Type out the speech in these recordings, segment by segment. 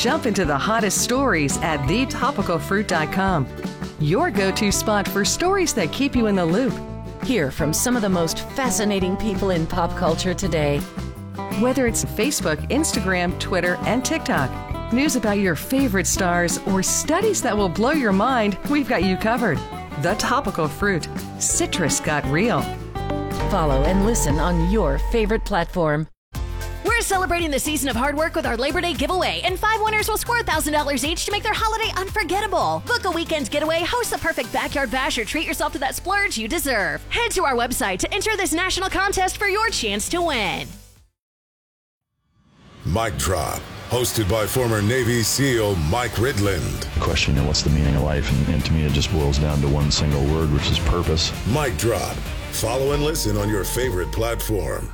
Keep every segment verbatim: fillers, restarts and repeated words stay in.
Jump into the hottest stories at the topical fruit dot com. Your go-to spot for stories that keep you in the loop. Hear from some of the most fascinating people in pop culture today. Whether it's Facebook, Instagram, Twitter, and TikTok, news about your favorite stars, or studies that will blow your mind, we've got you covered. The Topical Fruit. Citrus got real. Follow and listen on your favorite platform. We're celebrating the season of hard work with our Labor Day giveaway, and five winners will score one thousand dollars each to make their holiday unforgettable. Book a weekend getaway, host the perfect backyard bash, or treat yourself to that splurge you deserve. Head to our website to enter this national contest for your chance to win. Mic Drop, hosted by former Navy SEAL Mike Ridland. Question, you know, what's the meaning of life? And, and to me, it just boils down to one single word, which is purpose. Mic Drop. Follow and listen on your favorite platform.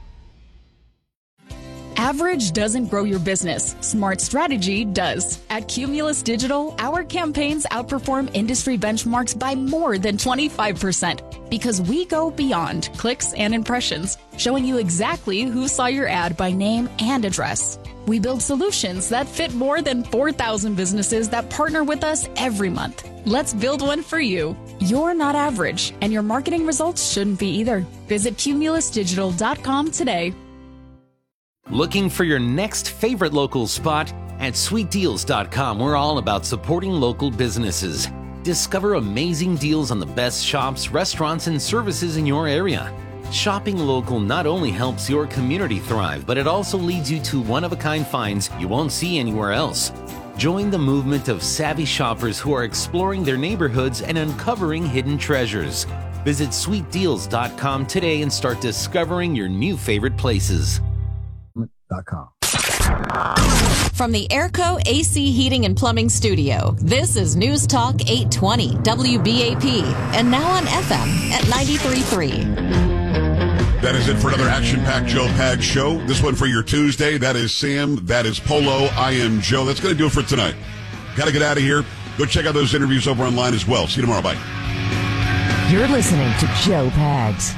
Average doesn't grow your business. Smart strategy does. At Cumulus Digital, our campaigns outperform industry benchmarks by more than twenty-five percent because we go beyond clicks and impressions, showing you exactly who saw your ad by name and address. We build solutions that fit more than four thousand businesses that partner with us every month. Let's build one for you. You're not average, and your marketing results shouldn't be either. Visit cumulus digital dot com today. Looking for your next favorite local spot? At sweet deals dot com, we're all about supporting local businesses. Discover amazing deals on the best shops, restaurants, and services in your area. Shopping local not only helps your community thrive, but it also leads you to one-of-a-kind finds you won't see anywhere else. Join the movement of savvy shoppers who are exploring their neighborhoods and uncovering hidden treasures. Visit sweet deals dot com today and start discovering your new favorite places. .com. From the Airco A C Heating and Plumbing Studio, this is News Talk eight twenty W B A P, and now on F M at ninety-three point three. That is it for another action-packed Joe Pags show. This one for your Tuesday. That is Sam. That is Polo. I am Joe. That's going to do it for tonight. Got to get out of here. Go check out those interviews over online as well. See you tomorrow. Bye. You're listening to Joe Pags.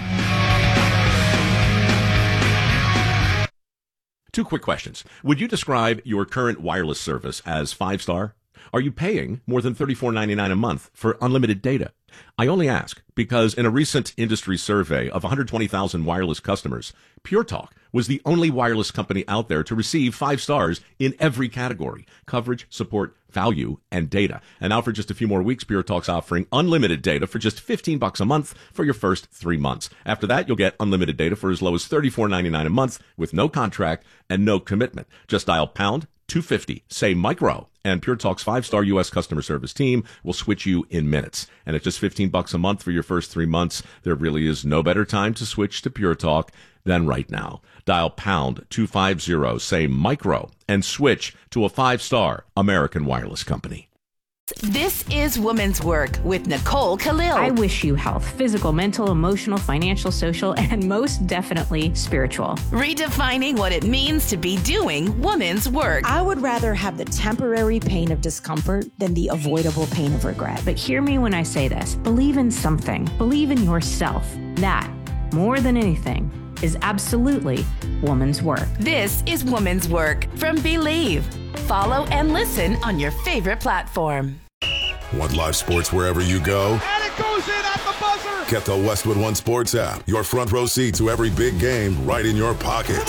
Two quick questions. Would you describe your current wireless service as five-star? Are you paying more than thirty-four ninety-nine a month for unlimited data? I only ask because in a recent industry survey of one hundred twenty thousand wireless customers, Pure Talk was the only wireless company out there to receive five stars in every category: coverage, support, value, and data. And now for just a few more weeks, Pure Talk's offering unlimited data for just fifteen bucks a month for your first three months. After that, you'll get unlimited data for as low as thirty-four ninety-nine a month with no contract and no commitment. Just dial pound two fifty, say micro, and Pure Talk's five-star U S customer service team will switch you in minutes. And at just fifteen bucks a month for your first three months, there really is no better time to switch to Pure Talk than right now. Dial pound two fifty, say micro, and switch to a five-star American wireless company. This is Women's Work with Nicole Khalil. I wish you health, physical, mental, emotional, financial, social, and most definitely spiritual. Redefining what it means to be doing women's work. I would rather have the temporary pain of discomfort than the avoidable pain of regret. But hear me when I say this. Believe in something. Believe in yourself. That, more than anything, is absolutely woman's work. This is Woman's Work from Believe. Follow and listen on your favorite platform. Want live sports wherever you go? And it goes in at the buzzer! Get the Westwood One Sports app. Your front row seat to every big game right in your pocket.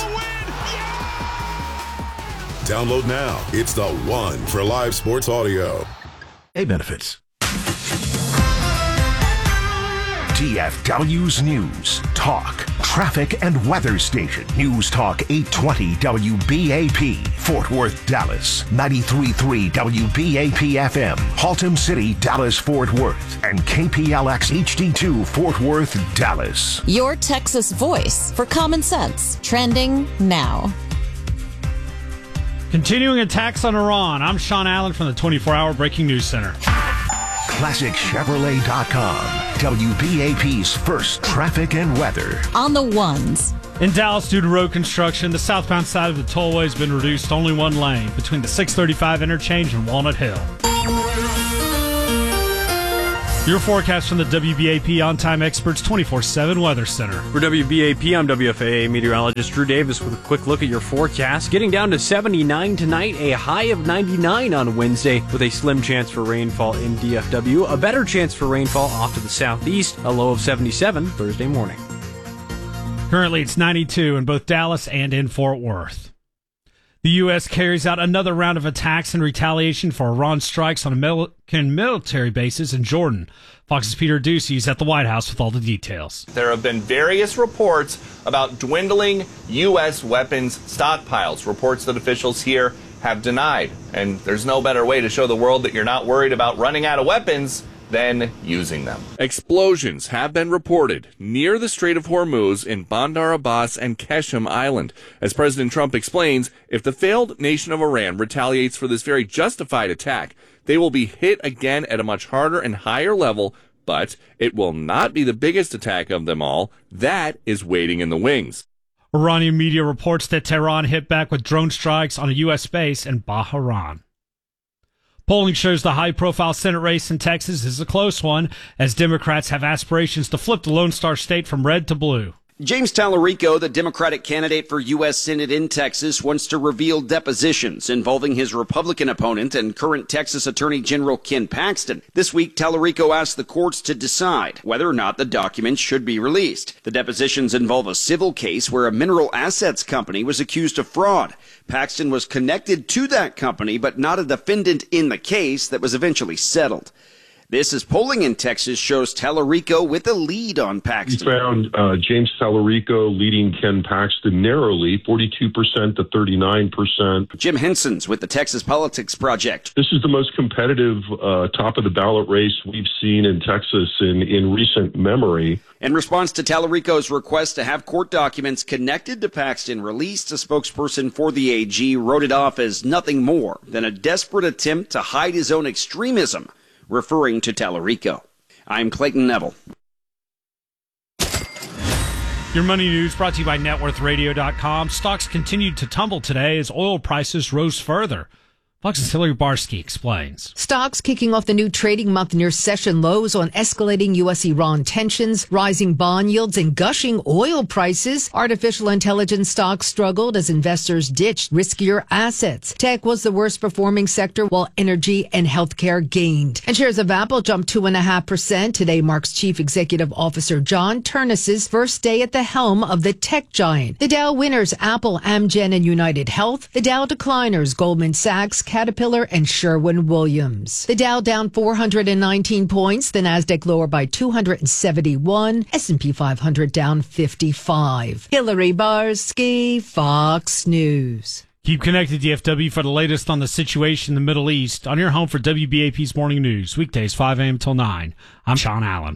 Download now. It's the one for live sports audio. A benefits. T F W's News, Talk, Traffic and Weather Station. News Talk eight twenty W B A P, Fort Worth, Dallas. ninety-three point three W B A P F M, Haltom City, Dallas, Fort Worth. And K P L X H D two, Fort Worth, Dallas. Your Texas voice for common sense. Trending now. Continuing attacks on Iran. I'm Sean Allen from the twenty-four hour Breaking News Center. Classic Chevrolet dot com, W B A P's first traffic and weather. On the ones. In Dallas, due to road construction, the southbound side of the tollway has been reduced to only one lane between the six thirty-five interchange and Walnut Hill. Your forecast from the W B A P On-Time Experts twenty-four seven Weather Center. For W B A P, I'm W F A A meteorologist Drew Davis with a quick look at your forecast. Getting down to seventy-nine tonight, a high of ninety-nine on Wednesday with a slim chance for rainfall in D F W. A better chance for rainfall off to the southeast, a low of seventy-seven Thursday morning. Currently, it's ninety-two in both Dallas and in Fort Worth. The U S carries out another round of attacks in retaliation for Iran strikes on American military bases in Jordan. Fox's Peter Ducey is at the White House with all the details. There have been various reports about dwindling U S weapons stockpiles, reports that officials here have denied. And there's no better way to show the world that you're not worried about running out of weapons than using them. Explosions have been reported near the Strait of Hormuz in Bandar Abbas and Qeshm Island. As President Trump explains, if the failed nation of Iran retaliates for this very justified attack, they will be hit again at a much harder and higher level, but it will not be the biggest attack of them all. That is waiting in the wings. Iranian media reports that Tehran hit back with drone strikes on a U S base in Bahrain. Polling shows the high-profile Senate race in Texas is a close one, as Democrats have aspirations to flip the Lone Star State from red to blue. James Tallarico, the Democratic candidate for U S Senate in Texas, wants to reveal depositions involving his Republican opponent and current Texas Attorney General Ken Paxton. This week, Tallarico asked the courts to decide whether or not the documents should be released. The depositions involve a civil case where a mineral assets company was accused of fraud. Paxton was connected to that company, but not a defendant in the case that was eventually settled. This is polling in Texas shows Tallarico with a lead on Paxton. We found uh, James Tallarico leading Ken Paxton narrowly, forty-two percent to thirty-nine percent. Jim Henson's with the Texas Politics Project. This is the most competitive uh, top-of-the-ballot race we've seen in Texas in, in recent memory. In response to Tallarico's request to have court documents connected to Paxton released, a spokesperson for the A G wrote it off as nothing more than a desperate attempt to hide his own extremism, referring to Tallarico. I'm Clayton Neville. Your money news brought to you by net worth radio dot com. Stocks continued to tumble today as oil prices rose further. Fox's Hillary Barsky explains. Stocks kicking off the new trading month near session lows on escalating U S Iran tensions, rising bond yields, and gushing oil prices. Artificial intelligence stocks struggled as investors ditched riskier assets. Tech was the worst performing sector, while energy and healthcare gained. And shares of Apple jumped two point five percent. Today marks Chief Executive Officer John Ternus's first day at the helm of the tech giant. The Dow winners, Apple, Amgen, and United Health. The Dow decliners, Goldman Sachs, Caterpillar, and Sherwin-Williams. The Dow down four hundred nineteen points, the Nasdaq lower by two hundred seventy-one, S and P five hundred down fifty-five. Hillary Barsky, Fox News. Keep connected, D F W, for the latest on the situation in the Middle East on your home for W B A P's Morning News, weekdays five a.m. till nine. I'm Sean Allen.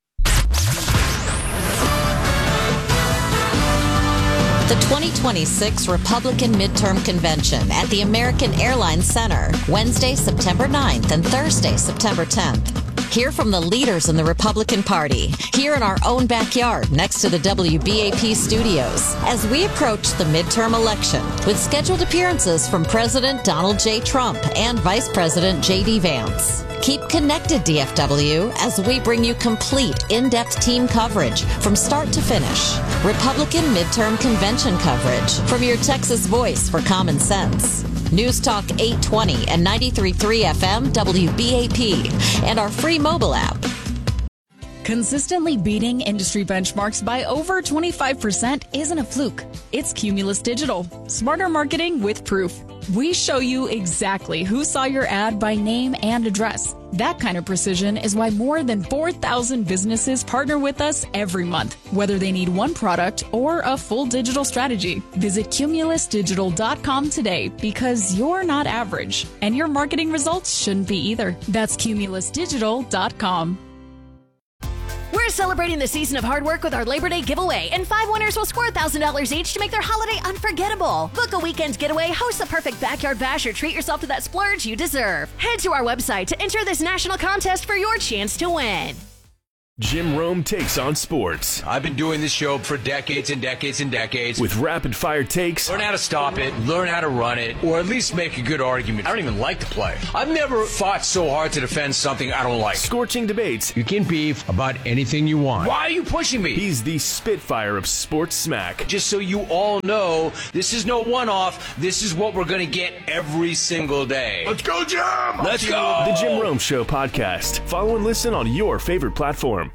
The twenty twenty-six Republican Midterm Convention at the American Airlines Center, Wednesday, September ninth and Thursday, September tenth. Hear from the leaders in the Republican Party, here in our own backyard next to the W B A P studios, as we approach the midterm election with scheduled appearances from President Donald J. Trump and Vice President J D. Vance. Keep connected, D F W, as we bring you complete, in-depth team coverage from start to finish. Republican Midterm Convention coverage from your Texas voice for common sense. News Talk eight twenty and ninety-three point three F M W B A P and our free mobile app. Consistently beating industry benchmarks by over twenty-five percent isn't a fluke. It's Cumulus Digital. Smarter marketing with proof. We show you exactly who saw your ad by name and address. That kind of precision is why more than four thousand businesses partner with us every month, whether they need one product or a full digital strategy. Visit cumulus digital dot com today, because you're not average, and your marketing results shouldn't be either. That's cumulus digital dot com. We're celebrating the season of hard work with our Labor Day giveaway, and five winners will score one thousand dollars each to make their holiday unforgettable. Book a weekend getaway, host the perfect backyard bash, or treat yourself to that splurge you deserve. Head to our website to enter this national contest for your chance to win. Jim Rome takes on sports. I've been doing this show for decades and decades and decades. With rapid-fire takes. Learn how to stop it, learn how to run it, or at least make a good argument. I don't even like the play. I've never fought so hard to defend something I don't like. Scorching debates. You can beef about anything you want. Why are you pushing me? He's the Spitfire of sports smack. Just so you all know, this is no one-off. This is what we're going to get every single day. Let's go, Jim! Let's go! The Jim Rome Show podcast. Follow and listen on your favorite platform.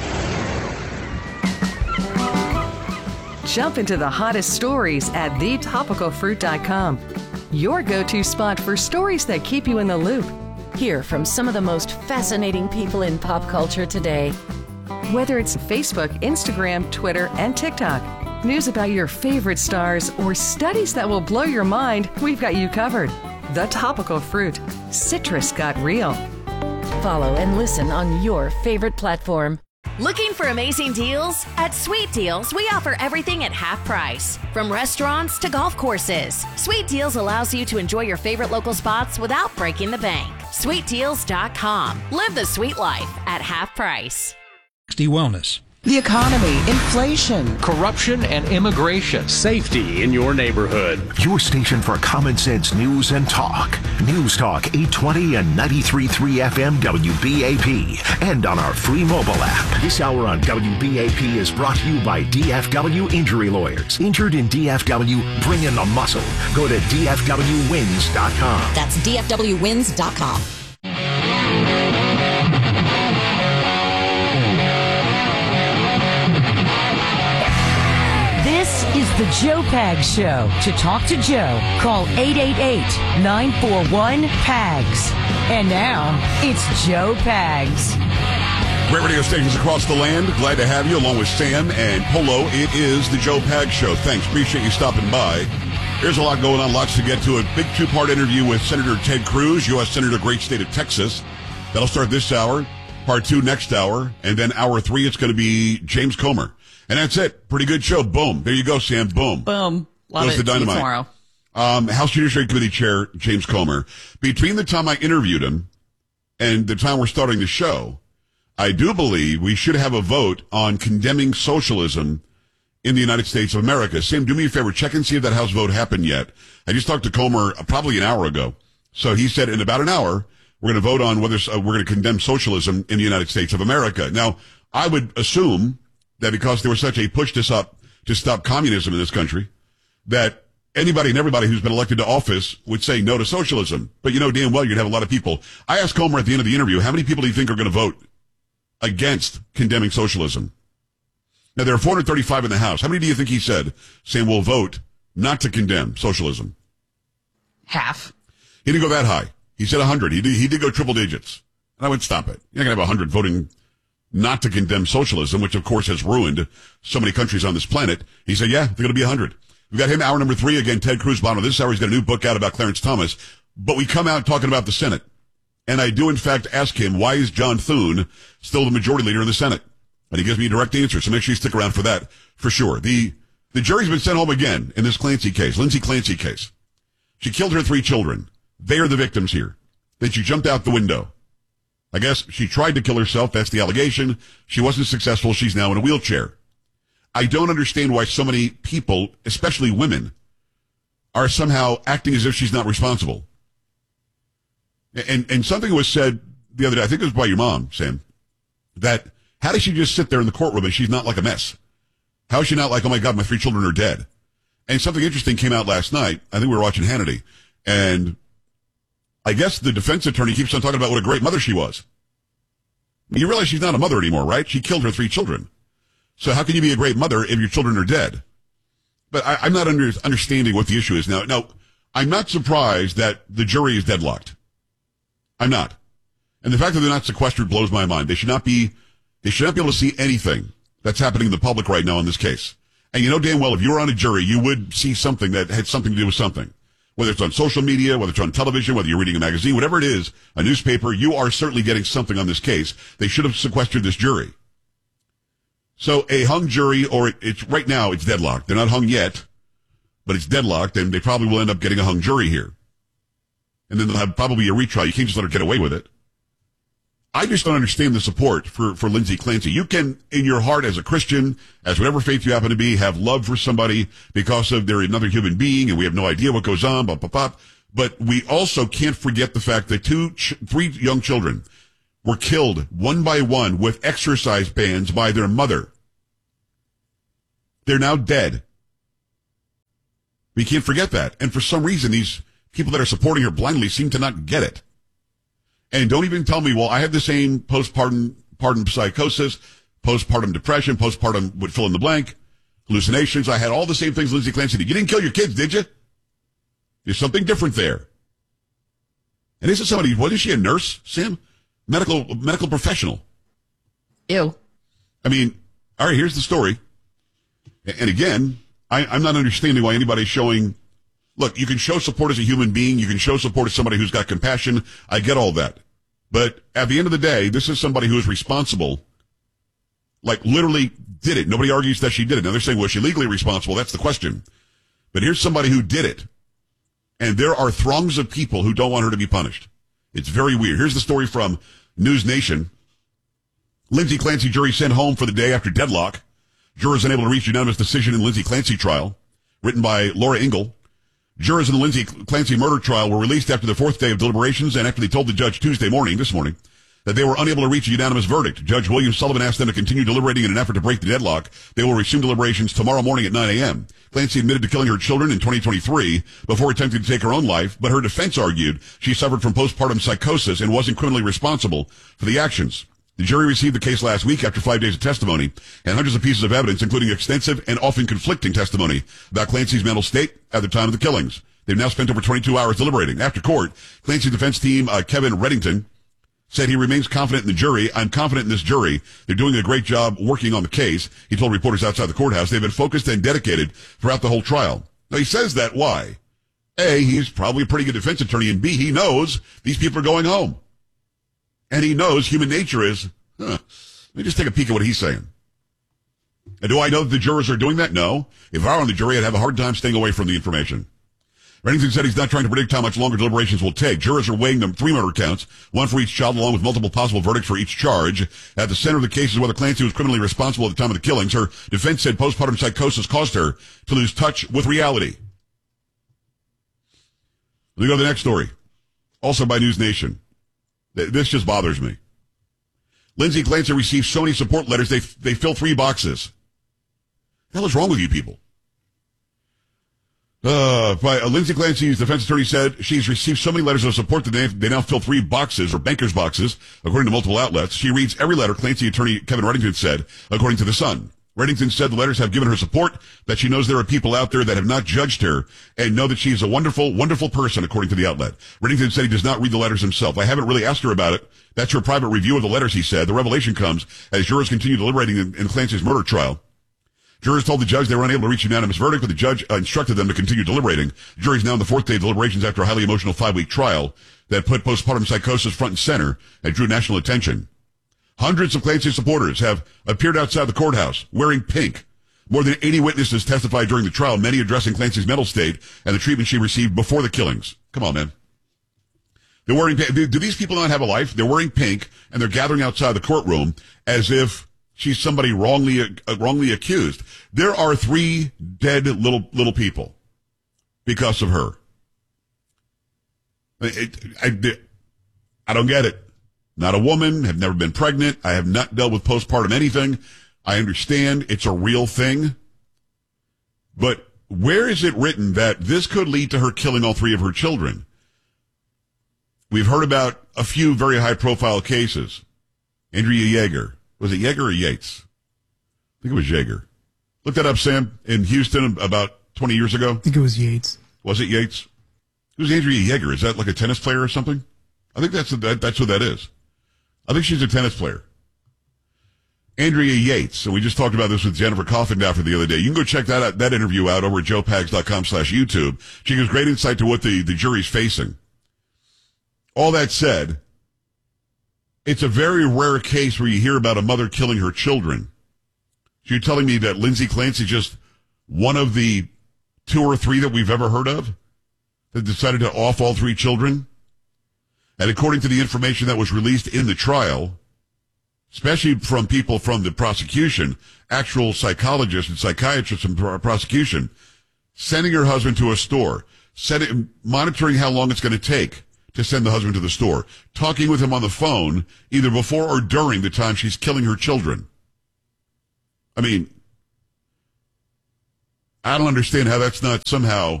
Jump into the hottest stories at the topical fruit dot com. Your go-to spot for stories that keep you in the loop. Hear from some of the most fascinating people in pop culture today. Whether it's Facebook, Instagram, Twitter, and TikTok, news about your favorite stars, or studies that will blow your mind, we've got you covered. The Topical Fruit. Citrus got real. Follow and listen on your favorite platform. Looking for amazing deals? At Sweet Deals, we offer everything at half price. From restaurants to golf courses, Sweet Deals allows you to enjoy your favorite local spots without breaking the bank. sweet deals dot com. Live the sweet life at half price. Wellness. The economy, inflation, corruption and immigration, safety in your neighborhood. Your station for common sense news and talk. News Talk eight twenty and ninety-three point three F M W B A P. And on our free mobile app. This hour on W B A P is brought to you by D F W Injury Lawyers. Injured in D F W, bring in the muscle. Go to D F W wins dot com. That's D F W wins dot com. This is the Joe Pags Show. To talk to Joe, call eight eight eight, nine four one, P A G S. And now, it's Joe Pags. Great radio stations across the land. Glad to have you along with Sam and Polo. It is the Joe Pags Show. Thanks. Appreciate you stopping by. There's a lot going on, lots to get to. A big two-part interview with Senator Ted Cruz, U S Senator, great state of Texas. That'll start this hour. Part two next hour. And then hour three, it's going to be James Comer. And that's it. Pretty good show. Boom. There you go, Sam. Boom. Boom. Love Goes it. the dynamite. See you tomorrow. Um, House Judiciary Committee Chair James Comer. Between the time I interviewed him and the time we're starting the show, I do believe we should have a vote on condemning socialism in the United States of America. Sam, do me a favor. Check and see if that House vote happened yet. I just talked to Comer probably an hour ago. So he said in about an hour, we're going to vote on whether uh, we're going to condemn socialism in the United States of America. Now, I would assume that because there was such a push to stop, to stop communism in this country, that anybody and everybody who's been elected to office would say no to socialism. But you know damn well you'd have a lot of people. I asked Comer at the end of the interview, how many people do you think are going to vote against condemning socialism? Now, there are four hundred thirty-five in the House. How many do you think he said, saying we'll vote not to condemn socialism? Half. He didn't go that high. He said one hundred. He did, he did go triple digits. And I would stop it. You're not going to have one hundred voting not to condemn socialism, which of course has ruined so many countries on this planet. He said, yeah, they're going to be one hundred. We've got him hour number three. Again, Ted Cruz, bottom of this hour. He's got a new book out about Clarence Thomas. But we come out talking about the Senate. And I do, in fact, ask him, why is John Thune still the majority leader in the Senate? And he gives me a direct answer. So make sure you stick around for that, for sure. The, the jury's been sent home again in this Clancy case, Lindsay Clancy case. She killed her three children. They are the victims here. Then she jumped out the window. I guess she tried to kill herself. That's the allegation. She wasn't successful. She's now in a wheelchair. I don't understand why so many people, especially women, are somehow acting as if she's not responsible. And, and something was said the other day, I think it was by your mom, Sam, that how does she just sit there in the courtroom and she's not like a mess? How is she not like, oh my God, my three children are dead? And something interesting came out last night. I think we were watching Hannity, and I guess the defense attorney keeps on talking about what a great mother she was. You realize she's not a mother anymore, right? She killed her three children. So how can you be a great mother if your children are dead? But I, I'm not under, understanding what the issue is now. Now, I'm not surprised that the jury is deadlocked. I'm not. And the fact that they're not sequestered blows my mind. They should not be, they should not be able to see anything that's happening in the public right now in this case. And you know damn well if you were on a jury, you would see something that had something to do with something. Whether it's on social media, whether it's on television, whether you're reading a magazine, whatever it is, a newspaper, you are certainly getting something on this case. They should have sequestered this jury. So a hung jury, or it, it's right now, it's deadlocked. They're not hung yet, but it's deadlocked, and they probably will end up getting a hung jury here. And then they'll have probably a retrial. You can't just let her get away with it. I just don't understand the support for, for Lindsay Clancy. You can, in your heart as a Christian, as whatever faith you happen to be, have love for somebody because of they're another human being and we have no idea what goes on, blah, blah, blah. But we also can't forget the fact that two, ch- three young children were killed one by one with exercise bands by their mother. They're now dead. We can't forget that. And for some reason, these people that are supporting her blindly seem to not get it. And don't even tell me, well, I have the same postpartum pardon psychosis, postpartum depression, postpartum would fill in the blank, hallucinations. I had all the same things Lindsay Clancy did. You didn't kill your kids, did you? There's something different there. And isn't somebody, what is she, a nurse, Sam? Medical, medical professional. Ew. I mean, all right, here's the story. And again, I, I'm not understanding why anybody's showing, look, you can show support as a human being. You can show support as somebody who's got compassion. I get all that. But at the end of the day, this is somebody who is responsible, like literally did it. Nobody argues that she did it. Now they're saying, well, is she legally responsible? That's the question. But here's somebody who did it. And there are throngs of people who don't want her to be punished. It's very weird. Here's the story from News Nation. Lindsay Clancy jury sent home for the day after deadlock. Jurors unable to reach unanimous decision in Lindsay Clancy trial. Written by Laura Ingle. Jurors in the Lindsay Clancy murder trial were released after the fourth day of deliberations and after they told the judge Tuesday morning, this morning, that they were unable to reach a unanimous verdict. Judge William Sullivan asked them to continue deliberating in an effort to break the deadlock. They will resume deliberations tomorrow morning at nine a.m. Clancy admitted to killing her children in twenty twenty-three before attempting to take her own life, but her defense argued she suffered from postpartum psychosis and wasn't criminally responsible for the actions. The jury received the case last week after five days of testimony and hundreds of pieces of evidence, including extensive and often conflicting testimony about Clancy's mental state at the time of the killings. They've now spent over twenty-two hours deliberating. After court, Clancy's defense team, uh, Kevin Reddington, said he remains confident in the jury. I'm confident in this jury. They're doing a great job working on the case. He told reporters outside the courthouse they've been focused and dedicated throughout the whole trial. Now, he says that. Why? A, he's probably a pretty good defense attorney, and B, he knows these people are going home. And he knows human nature is, huh, let me just take a peek at what he's saying. And do I know that the jurors are doing that? No. If I were on the jury, I'd have a hard time staying away from the information. Reddington said he's not trying to predict how much longer deliberations will take. Jurors are weighing them three murder counts, one for each child, along with multiple possible verdicts for each charge. At the center of the case is whether Clancy was criminally responsible at the time of the killings. Her defense said postpartum psychosis caused her to lose touch with reality. Let me go to the next story. Also by News Nation. This just bothers me. Lindsay Clancy received so many support letters, they they fill three boxes. What the hell is wrong with you people? Uh, by, uh, Lindsay Clancy's defense attorney said she's received so many letters of support that they, they now fill three boxes, or banker's boxes, according to multiple outlets. She reads every letter, Clancy attorney Kevin Reddington said, according to The Sun. Reddington said the letters have given her support, that she knows there are people out there that have not judged her, and know that she is a wonderful, wonderful person, according to the outlet. Reddington said he does not read the letters himself. I haven't really asked her about it. That's her private review of the letters, he said. The revelation comes as jurors continue deliberating in, in Clancy's murder trial. Jurors told the judge they were unable to reach a unanimous verdict, but the judge uh, instructed them to continue deliberating. The jury's now in the fourth day of deliberations after a highly emotional five-week trial that put postpartum psychosis front and center and drew national attention. Hundreds of Clancy supporters have appeared outside the courthouse wearing pink. More than eighty witnesses testified during the trial, many addressing Clancy's mental state and the treatment she received before the killings. Come on, man. They're wearing pink. Do these people not have a life? They're wearing pink, and they're gathering outside the courtroom as if she's somebody wrongly uh, wrongly accused. There are three dead little little people because of her. It, I, I don't get it. Not a woman, have never been pregnant. I have not dealt with postpartum anything. I understand it's a real thing. But where is it written that this could lead to her killing all three of her children? We've heard about a few very high-profile cases. Andrea Yeager. Was it Yeager or Yates? I think it was Yeager. Look that up, Sam, in Houston about twenty years ago. I think it was Yates. Was it Yates? Who's Andrea Yeager? Is that like a tennis player or something? I think that's that, that's who that is. I think she's a tennis player. Andrea Yates. And we just talked about this with Jennifer Coffindaffer the other day. You can go check that out, that interview out over at joe pags dot com slash YouTube. She gives great insight to what the, the jury's facing. All that said, it's a very rare case where you hear about a mother killing her children. So you're telling me that Lindsay Clancy is just one of the two or three that we've ever heard of that decided to off all three children? And according to the information that was released in the trial, especially from people from the prosecution, actual psychologists and psychiatrists in pro- prosecution, sending her husband to a store, sending, monitoring how long it's going to take to send the husband to the store, talking with him on the phone either before or during the time she's killing her children. I mean, I don't understand how that's not somehow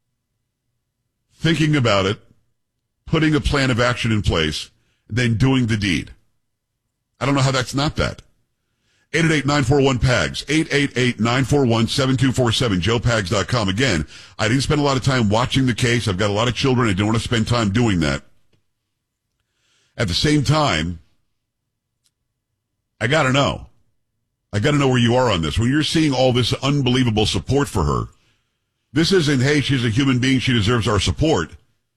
thinking about it, putting a plan of action in place, then doing the deed. I don't know how that's not that. eight eight eight, nine four one, P A G S, eight eight eight, nine four one, seven two four seven, joe pags dot com. Again, I didn't spend a lot of time watching the case. I've got a lot of children. I don't want to spend time doing that. At the same time, I got to know. I got to know where you are on this. When you're seeing all this unbelievable support for her, this isn't, hey, she's a human being, she deserves our support.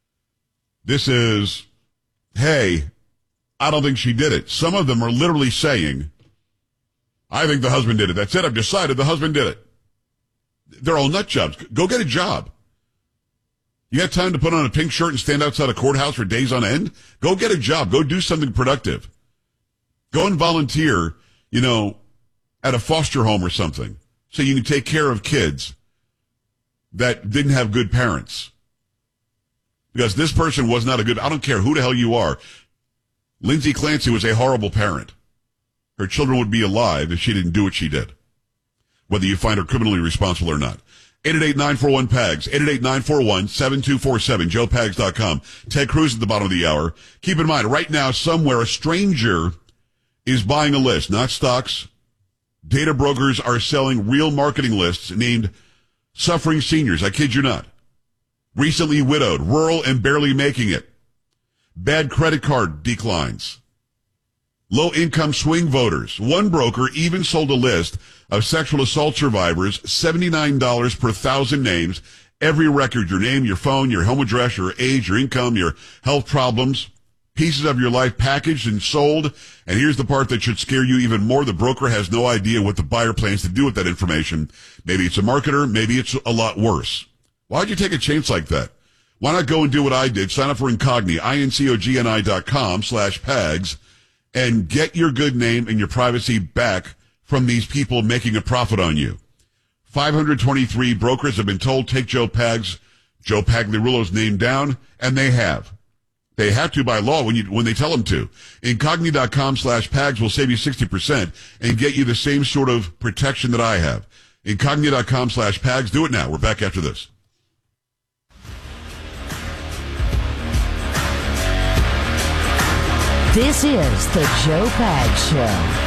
This is, hey, I don't think she did it. Some of them are literally saying, I think the husband did it. That's it. I've decided the husband did it. They're all nut jobs. Go get a job. You got time to put on a pink shirt and stand outside a courthouse for days on end? Go get a job. Go do something productive. Go and volunteer, you know, at a foster home or something so you can take care of kids that didn't have good parents. Because this person was not a good, I don't care who the hell you are. Lindsay Clancy was a horrible parent. Her children would be alive if she didn't do what she did, whether you find her criminally responsible or not. eight eight eight, nine four one, P A G S, eight eight eight, nine four one, seven two four seven, joe pags dot com. Ted Cruz at the bottom of the hour. Keep in mind, right now, somewhere, a stranger is buying a list, not stocks. Data brokers are selling real marketing lists named Suffering Seniors. I kid you not. Recently widowed, rural and barely making it. Bad credit card declines. Low-income swing voters. One broker even sold a list of sexual assault survivors, seventy-nine dollars per thousand names. Every record, your name, your phone, your home address, your age, your income, your health problems, pieces of your life packaged and sold. And here's the part that should scare you even more. The broker has no idea what the buyer plans to do with that information. Maybe it's a marketer. Maybe it's a lot worse. Why'd you take a chance like that? Why not go and do what I did? Sign up for Incogni, I-N-C-O-G-N-I dot com slash PAGS, and get your good name and your privacy back from these people making a profit on you. five hundred twenty-three brokers have been told, take Joe Pags, Joe Pagliarulo's name down, and they have. They have to by law when you when they tell them to. Incogni dot com slash PAGS will save you sixty percent and get you the same sort of protection that I have. Incogni dot com slash PAGS. Do it now. We're back after this. This is the Joe Pags Show.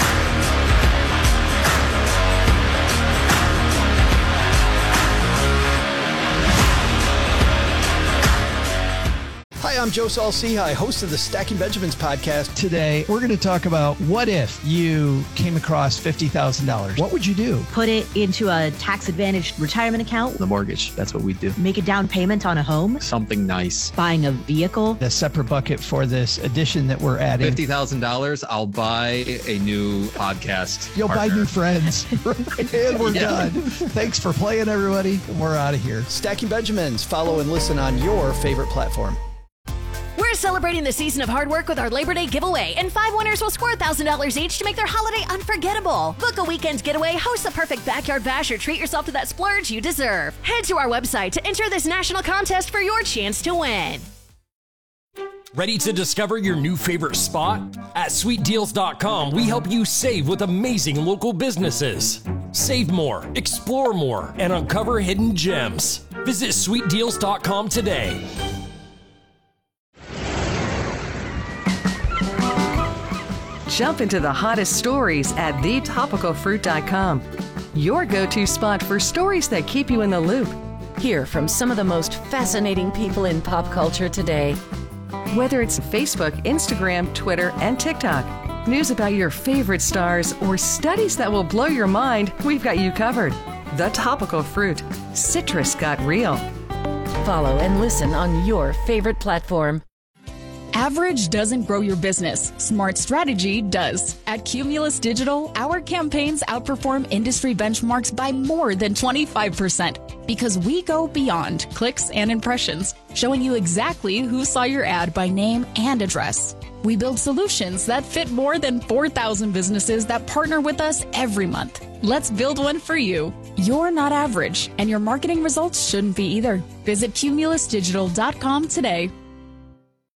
Hi, I'm Joe Saul-Sehy, host of the Stacking Benjamins podcast. Today, we're going to talk about what if you came across fifty thousand dollars. What would you do? Put it into a tax-advantaged retirement account. The mortgage, that's what we do. Make a down payment on a home. Something nice. Buying a vehicle. A separate bucket for this addition that we're adding. fifty thousand dollars, I'll buy a new podcast You'll partner. buy new friends. And we're Yeah. done. Thanks for playing, everybody. We're out of here. Stacking Benjamins. Follow and listen on your favorite platform. We're celebrating the season of hard work with our Labor Day giveaway, and five winners will score one thousand dollars each to make their holiday unforgettable. Book a weekend getaway, host the perfect backyard bash, or treat yourself to that splurge you deserve. Head to our website to enter this national contest for your chance to win. Ready to discover your new favorite spot? At sweet deals dot com, we help you save with amazing local businesses. Save more, explore more, and uncover hidden gems. Visit sweet deals dot com today. Jump into the hottest stories at the topical fruit dot com. Your go-to spot for stories that keep you in the loop. Hear from some of the most fascinating people in pop culture today. Whether it's Facebook, Instagram, Twitter, and TikTok, news about your favorite stars, or studies that will blow your mind, we've got you covered. The Topical Fruit. Citrus got real. Follow and listen on your favorite platform. Average doesn't grow your business. Smart strategy does. At Cumulus Digital, our campaigns outperform industry benchmarks by more than twenty-five percent because we go beyond clicks and impressions. showing you exactly who saw your ad by name and address. We build solutions that fit more than four thousand businesses that partner with us every month. Let's build one for you. You're not average, and your marketing results shouldn't be either. Visit cumulus digital dot com today.